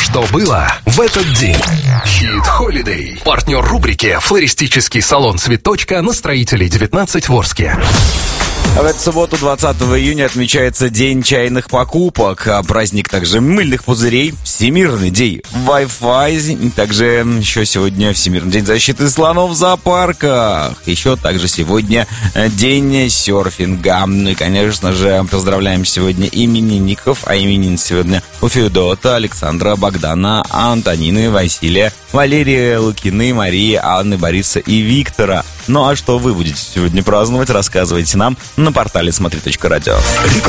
что было в этот день. Hit Holiday. Партнер рубрики «Флористический салон Цветочка» на Строителей 19 в Орске. В эту субботу, 20 июня, отмечается День чайных покупок, а праздник также мыльных пузырей, Всемирный день Wi-Fi, также еще сегодня Всемирный день защиты слонов в зоопарках, еще также сегодня День серфинга. Ну и, конечно же, поздравляем сегодня именинников, а именин сегодня у Федота, Александра, Богдана, Антонины, Василия, Валерия, Лукины, Марии, Анны, Бориса и Виктора. Ну а что вы будете сегодня праздновать, рассказывайте нам на портале смотри.радио.